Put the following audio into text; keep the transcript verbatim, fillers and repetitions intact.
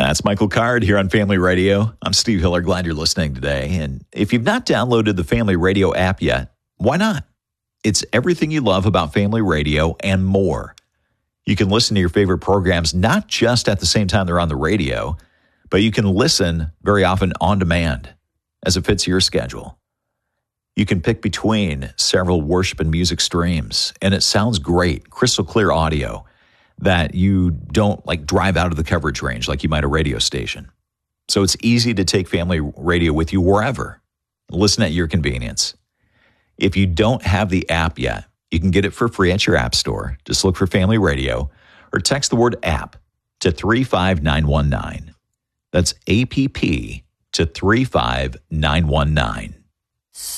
That's Michael Card here on Family Radio. I'm Steve Hiller. Glad you're listening today. And if you've not downloaded the Family Radio app yet, why not? It's everything you love about Family Radio and more. You can listen to your favorite programs not just at the same time they're on the radio, but you can listen very often on demand as it fits your schedule. You can pick between several worship and music streams, and it sounds great, crystal clear audio that you don't like drive out of the coverage range like you might a radio station. So it's easy to take Family Radio with you wherever. Listen at your convenience. If you don't have the app yet, you can get it for free at your app store. Just look for Family Radio or text the word app to three five nine one nine. That's A P P to three five nine one nine.